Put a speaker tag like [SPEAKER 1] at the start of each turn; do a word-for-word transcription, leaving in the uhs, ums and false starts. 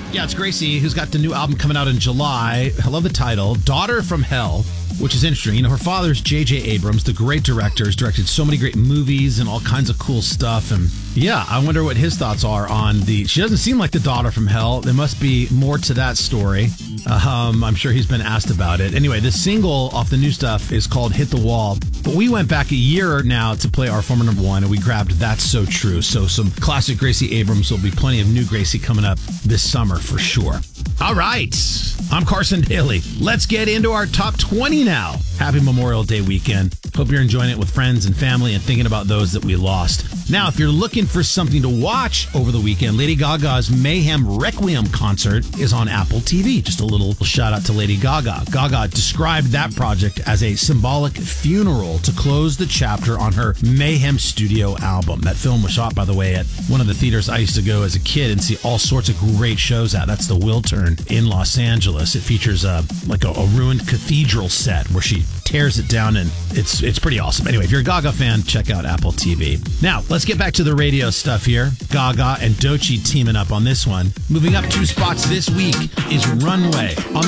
[SPEAKER 1] Yeah, it's Gracie, who's got the new album coming out in July. I love the title, Daughter from Hell, which is interesting. You know, her father's J J Abrams, the great director, has directed so many great movies and all kinds of cool stuff. And yeah, I wonder what his thoughts are on the... She doesn't seem like the daughter from hell. There must be more to that story. Um, I'm sure he's been asked about it. Anyway, the single off the new stuff is called Hit the Wall. But we went back a year now to play our former number one, and we grabbed That's So True. So some classic Gracie Abrams. Will be plenty of new Gracie coming up this summer for sure. All right. I'm Carson Daly. Let's get into our top twenty now. Happy Memorial Day weekend. Hope you're enjoying it with friends and family and thinking about those that we lost. Now, if you're looking for something to watch over the weekend, Lady Gaga's Mayhem Requiem concert is on Apple T V. Just a little shout out to Lady Gaga. Gaga described that project as a symbolic funeral to close the chapter on her Mayhem studio album. That film was shot, by the way, at one of the theaters I used to go as a kid and see all sorts of great shows at. That's the Wiltern in Los Angeles. It features a like a, a ruined cathedral set where she tears it down, and it's it's pretty awesome. Anyway, if you're a Gaga fan, check out Apple T V. Now, let's get back to the radio stuff here. Gaga and Doechii teaming up on this one. Moving up two spots this week is Runway on the